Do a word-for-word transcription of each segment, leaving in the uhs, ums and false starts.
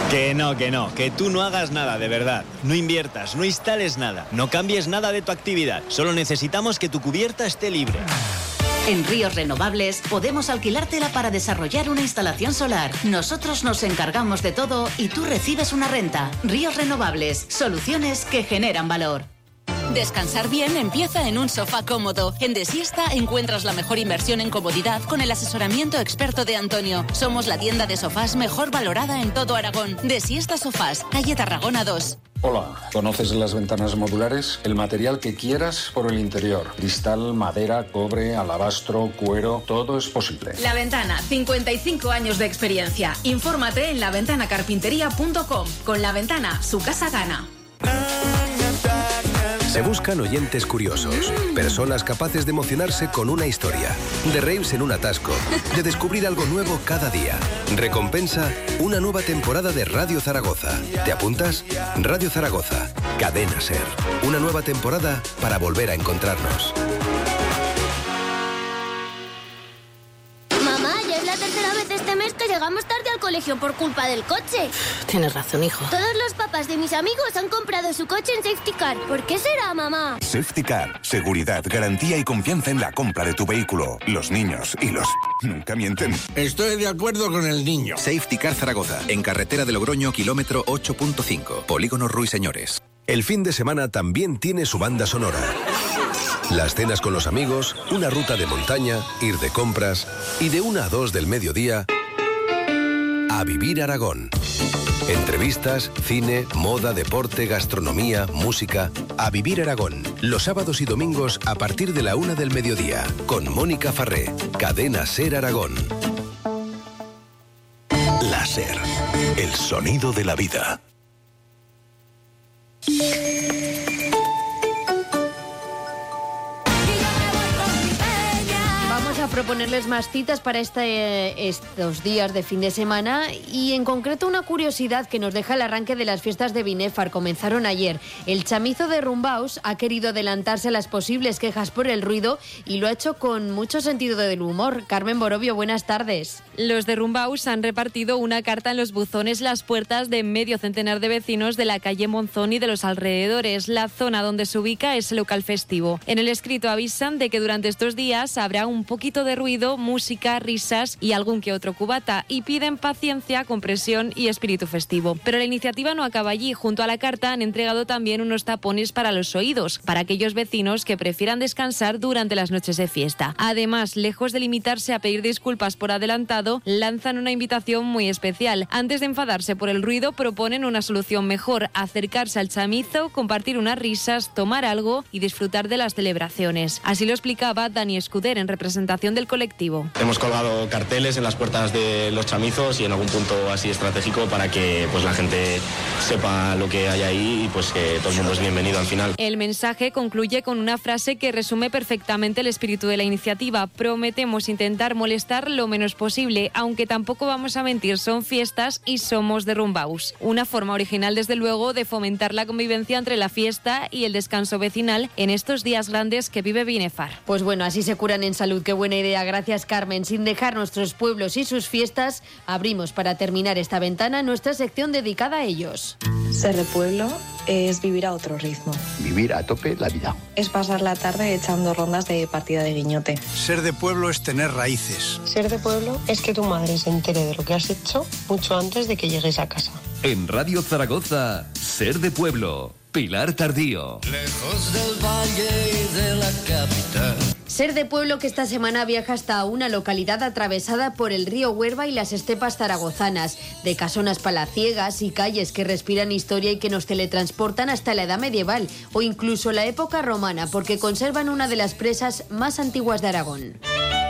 Que no, que no, que tú no hagas nada, de verdad. No inviertas, no instales nada, no cambies nada de tu actividad. Solo necesitamos que tu cubierta esté libre. En Ríos Renovables podemos alquilártela para desarrollar una instalación solar. Nosotros nos encargamos de todo y tú recibes una renta. Ríos Renovables, soluciones que generan valor. Descansar bien empieza en un sofá cómodo. En De Siesta encuentras la mejor inversión en comodidad con el asesoramiento experto de Antonio. Somos la tienda de sofás mejor valorada en todo Aragón. De Siesta Sofás, calle Tarragona dos. Hola, ¿conoces las ventanas modulares? El material que quieras por el interior. Cristal, madera, cobre, alabastro, cuero, todo es posible. La Ventana, cincuenta y cinco años de experiencia. Infórmate en la ventana carpintería punto com. Con La Ventana, su casa gana. Se buscan oyentes curiosos, personas capaces de emocionarse con una historia, de reírse en un atasco, de descubrir algo nuevo cada día. Recompensa, una nueva temporada de Radio Zaragoza. ¿Te apuntas? Radio Zaragoza, Cadena Ser. Una nueva temporada para volver a encontrarnos. Mamá, ya es la tercera vez este mes que llegamos tarde al colegio por culpa del coche. Tienes razón, hijo. Todos los papás de mis amigos han comprado su coche en Safety Car. ¿Por qué será, mamá? Safety Car. Seguridad, garantía y confianza en la compra de tu vehículo. Los niños y los... nunca mienten. Estoy de acuerdo con el niño. Safety Car Zaragoza. En carretera de Logroño, kilómetro ocho punto cinco. Polígono Ruiseñores. El fin de semana también tiene su banda sonora. Las cenas con los amigos, una ruta de montaña, ir de compras y de una a dos del mediodía a Vivir Aragón. Entrevistas, cine, moda, deporte, gastronomía, música. A Vivir Aragón. Los sábados y domingos a partir de la una del mediodía. Con Mónica Farré. Cadena Ser Aragón. La Ser. El sonido de la vida. Proponerles más citas para este, estos días de fin de semana y en concreto una curiosidad que nos deja el arranque de las fiestas de Binéfar. Comenzaron ayer. El chamizo de Rumbaus ha querido adelantarse a las posibles quejas por el ruido y lo ha hecho con mucho sentido del humor. Carmen Borovio, buenas tardes. Los de Rumbaus han repartido una carta en los buzones las puertas de medio centenar de vecinos de la calle Monzón y de los alrededores. La zona donde se ubica es el local festivo. En el escrito avisan de que durante estos días habrá un poquito de ruido, música, risas y algún que otro cubata y piden paciencia, compresión y espíritu festivo. Pero la iniciativa no acaba allí. Junto a la carta han entregado también unos tapones para los oídos, para aquellos vecinos que prefieran descansar durante las noches de fiesta. Además, lejos de limitarse a pedir disculpas por adelantado, lanzan una invitación muy especial. Antes de enfadarse por el ruido, proponen una solución mejor: acercarse al chamizo, compartir unas risas, tomar algo y disfrutar de las celebraciones. Así lo explicaba Dani Escuder en representación del colectivo. Hemos colgado carteles en las puertas de los chamizos y en algún punto así estratégico para que pues la gente sepa lo que hay ahí y pues que todo el mundo es bienvenido al final. El mensaje concluye con una frase que resume perfectamente el espíritu de la iniciativa: prometemos intentar molestar lo menos posible, aunque tampoco vamos a mentir, son fiestas y somos de Rumbaus. Una forma original, desde luego, de fomentar la convivencia entre la fiesta y el descanso vecinal en estos días grandes que vive Binéfar. Pues bueno, así se curan en salud. Qué buena idea. Gracias, Carmen. Sin dejar nuestros pueblos y sus fiestas, abrimos para terminar esta ventana nuestra sección dedicada a ellos. Ser de pueblo es vivir a otro ritmo. Vivir a tope la vida. Es pasar la tarde echando rondas de partida de guiñote. Ser de pueblo es tener raíces. Ser de pueblo es que tu madre se entere de lo que has hecho mucho antes de que llegues a casa. En Radio Zaragoza, Ser de pueblo. Pilar Tardío. Lejos del valle y de la capital. Ser de pueblo que esta semana viaja hasta una localidad atravesada por el río Huerva y las estepas zaragozanas, de casonas palaciegas y calles que respiran historia y que nos teletransportan hasta la edad medieval o incluso la época romana, porque conservan una de las presas más antiguas de Aragón.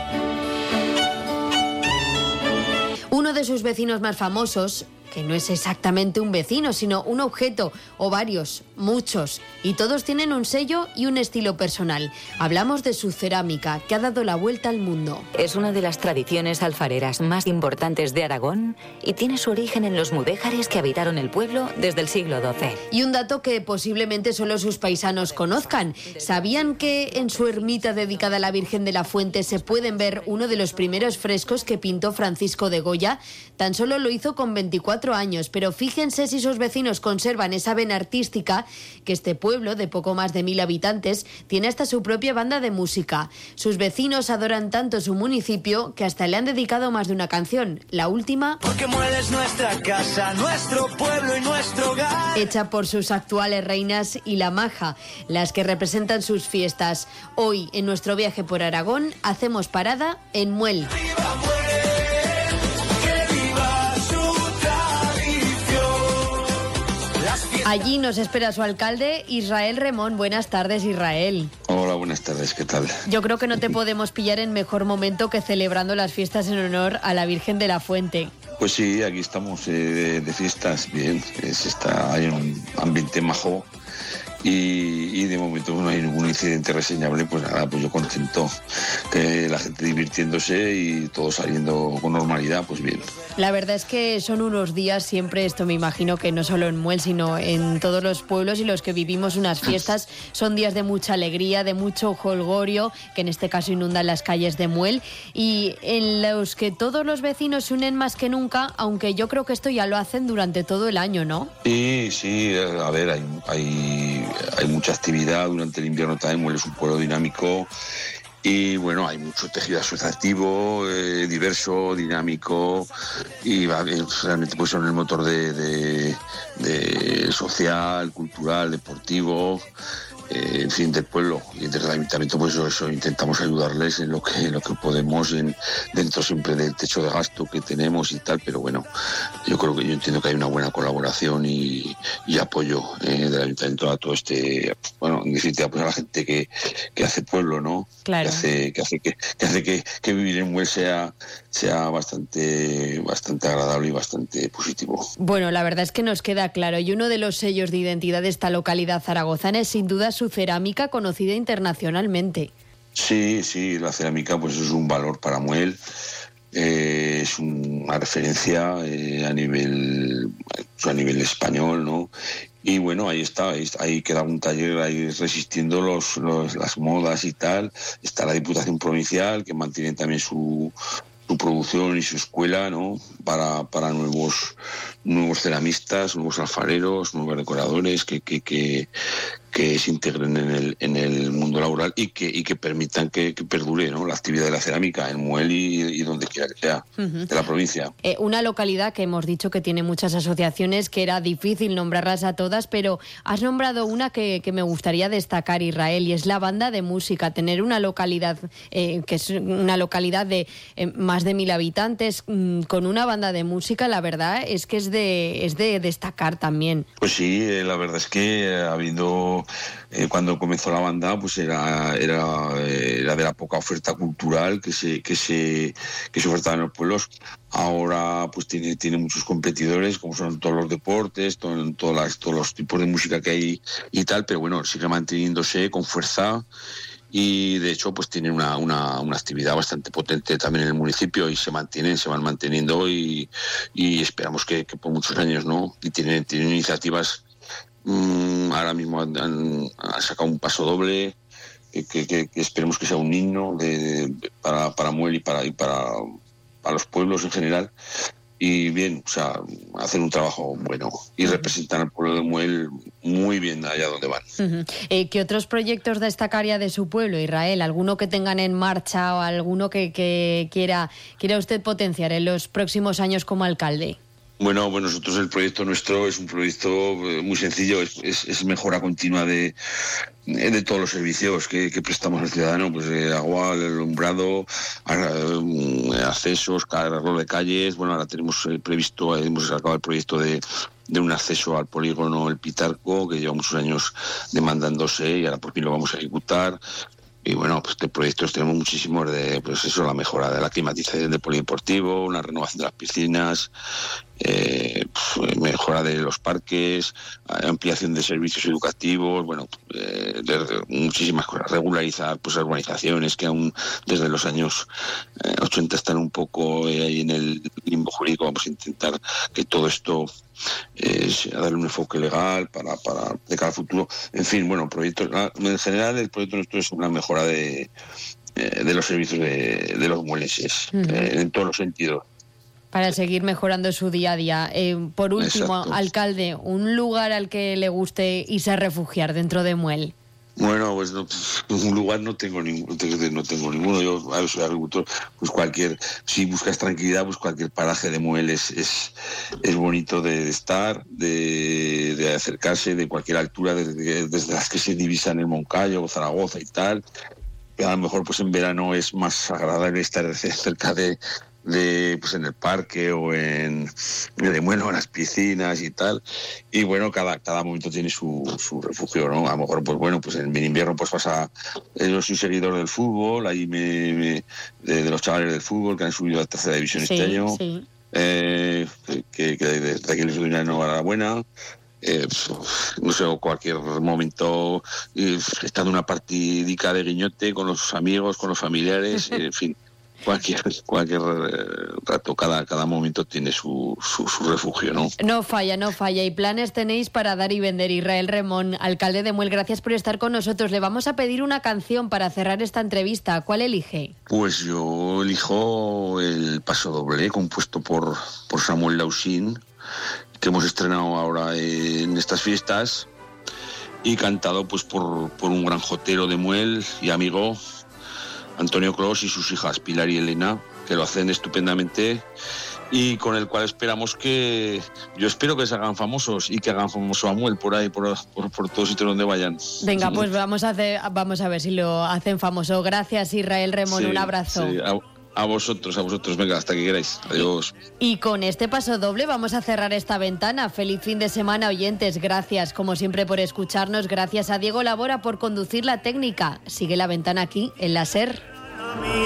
Uno de sus vecinos más famosos, que no es exactamente un vecino, sino un objeto, o varios, muchos, y todos tienen un sello y un estilo personal. Hablamos de su cerámica, que ha dado la vuelta al mundo. Es una de las tradiciones alfareras más importantes de Aragón y tiene su origen en los mudéjares que habitaron el pueblo desde el siglo doce. Y un dato que posiblemente solo sus paisanos conozcan. ¿Sabían que en su ermita dedicada a la Virgen de la Fuente se pueden ver uno de los primeros frescos que pintó Francisco de Goya? Tan solo lo hizo con veinticuatro cuatro años, pero fíjense si sus vecinos conservan esa vena artística, que este pueblo de poco más de mil habitantes tiene hasta su propia banda de música. Sus vecinos adoran tanto su municipio que hasta le han dedicado más de una canción. La última, porque Muel es nuestra casa, nuestro pueblo y nuestro hogar, hecha por sus actuales reinas y la maja, las que representan sus fiestas. Hoy, en nuestro viaje por Aragón, hacemos parada en Muel. ¡Viva Muel! ¡Que viva su tradición! Las fiestas... Allí nos espera su alcalde, Israel Remón. Buenas tardes, Israel. Hola, buenas tardes, ¿qué tal? Yo creo que no te podemos pillar en mejor momento que celebrando las fiestas en honor a la Virgen de la Fuente. Pues sí, aquí estamos eh, de, de fiestas, bien, es, está, hay un ambiente majo. Y, y de momento no hay ningún incidente reseñable, pues nada, pues yo contento, que la gente divirtiéndose y todo saliendo con normalidad, pues bien. La verdad es que son unos días siempre, esto me imagino que no solo en Muel, sino en todos los pueblos y los que vivimos unas fiestas, son días de mucha alegría, de mucho jolgorio, que en este caso inundan las calles de Muel, y en los que todos los vecinos se unen más que nunca, aunque yo creo que esto ya lo hacen durante todo el año, ¿no? Sí, sí, a ver, hay... hay... Hay mucha actividad durante el invierno también. Muel es un pueblo dinámico y bueno, hay mucho tejido asociativo, eh, diverso, dinámico y va, realmente pues son el motor de, de, de social, cultural, deportivo. Eh, en fin, del pueblo, y desde el ayuntamiento pues eso, eso intentamos ayudarles en lo que en lo que podemos, en, dentro siempre del techo de gasto que tenemos y tal, pero bueno, yo creo que yo entiendo que hay una buena colaboración y, y apoyo eh, del ayuntamiento a todo este, bueno, en definitiva pues a la gente que, que hace pueblo, ¿no? Claro. Que hace que hace que, que hace que, que vivir en Muel sea sea bastante bastante agradable y bastante positivo. Bueno, la verdad es que nos queda claro, y uno de los sellos de identidad de esta localidad zaragozana es sin duda su cerámica, conocida internacionalmente. Sí, sí, la cerámica pues es un valor para Muel, eh, es una referencia eh, a nivel a nivel español, ¿no? Y bueno, ahí está, ahí, ahí queda un taller ahí resistiendo los, los las modas y tal. Está la Diputación Provincial, que mantiene también su su producción y su escuela, ¿no? Para, para nuevos nuevos ceramistas, nuevos alfareros, nuevos decoradores que, que, que, que se integren en el, en el mundo laboral y que, y que permitan que, que perdure, ¿no? La actividad de la cerámica en Muel y, y donde quiera que sea, uh-huh. de la provincia. Eh, una localidad que hemos dicho que tiene muchas asociaciones, que era difícil nombrarlas a todas, pero has nombrado una que, que me gustaría destacar, Israel, y es la banda de música. Tener una localidad, eh, que es una localidad de eh, más de mil habitantes, mmm, con una banda de música, la verdad es que es de, es de destacar también. Pues sí, eh, la verdad es que ha habido... Eh, cuando comenzó la banda pues era era, era de la poca oferta cultural que se que se que se ofertaba en los pueblos. Ahora pues tiene tiene muchos competidores, como son todos los deportes, todo, todas las, todos los tipos de música que hay y tal, pero bueno, sigue manteniéndose con fuerza. Y de hecho pues tienen una, una, una actividad bastante potente también en el municipio y se mantienen, se van manteniendo y, y esperamos que, que por muchos años, ¿no? Y tienen, tienen iniciativas. Mm, ahora mismo han, han, han sacado un paso doble que, que, que esperemos que sea un himno de, de, para, para Muel y para, y para, para los pueblos en general. Y bien, o sea, hacen un trabajo bueno y uh-huh. representan al pueblo de Muel muy bien allá donde van. Uh-huh. Eh, ¿Qué otros proyectos destacaría de su pueblo, Israel? ¿Alguno que tengan en marcha o alguno que, que quiera, quiera usted potenciar en los próximos años como alcalde? Bueno, bueno, nosotros el proyecto nuestro es un proyecto muy sencillo, es, es, es mejora continua de, de todos los servicios que, que prestamos al ciudadano, pues eh, agua, el alumbrado, accesos, arreglo de calles. Bueno, ahora tenemos eh, previsto, hemos sacado el proyecto de, de un acceso al polígono El Pitarco, que lleva muchos años demandándose y ahora por fin lo vamos a ejecutar. Y bueno, pues de proyectos tenemos muchísimos de, pues eso, la mejora de la climatización del polideportivo, una renovación de las piscinas, eh, pues, mejora de los parques, ampliación de servicios educativos, bueno, eh, de, de, muchísimas cosas, regularizar pues urbanizaciones que aún desde los años eh, ochenta están un poco eh, ahí en el limbo jurídico. Vamos a intentar que todo esto Eh, darle un enfoque legal para, para de cara al futuro. En fin, bueno, proyectos en general el proyecto nuestro es una mejora de, eh, de los servicios de, de los mueleses, uh-huh. eh, en todos los sentidos. Para seguir mejorando su día a día. Eh, por último, Exacto. alcalde, un lugar al que le guste irse a refugiar dentro de Muel. Bueno, pues no, un lugar no tengo ninguno, no tengo ninguno. Yo a ver, soy agricultor, pues cualquier, si buscas tranquilidad, pues cualquier paraje de Muel es, es, es bonito de estar, de, de acercarse de cualquier altura, desde, desde las que se divisan el Moncayo, Zaragoza y tal. A lo mejor pues en verano es más agradable estar cerca de de pues en el parque o en de bueno, en las piscinas y tal, y bueno, cada cada momento tiene su, su refugio, ¿no? A lo mejor pues bueno, pues en invierno pues pasa, yo soy seguidor del fútbol, ahí me, me de, de los chavales del fútbol que han subido a la tercera división Sí, este año, sí. eh, que, que desde aquí les doy una enhorabuena. Eh, no sé, cualquier momento, eh, estando una partidica de guiñote con los amigos, con los familiares, eh, en fin, cualquier cualquier rato, cada cada momento tiene su, su, su refugio, ¿no? No falla, no falla. Y planes tenéis para dar y vender. Israel Remón, alcalde de Muel, gracias por estar con nosotros. Le vamos a pedir una canción para cerrar esta entrevista. ¿Cuál elige? Pues yo elijo el Paso Doble, compuesto por, por Samuel Lausín, que hemos estrenado ahora en estas fiestas, y cantado pues por, por un gran jotero de Muel y amigo, Antonio Clos, y sus hijas Pilar y Elena, que lo hacen estupendamente, y con el cual esperamos que, yo espero que se hagan famosos y que hagan famoso a Muel por ahí, por, por, por todos sitios donde vayan. Venga, pues vamos a hacer, vamos a ver si lo hacen famoso. Gracias, Israel Remón, Sí, un abrazo. sí, a, a vosotros, a vosotros, venga, hasta que queráis. Adiós. Y con este paso doble vamos a cerrar esta ventana. Feliz fin de semana, oyentes. Gracias, como siempre, por escucharnos. Gracias a Diego Labora por conducir la técnica. Sigue la ventana aquí, en la SER.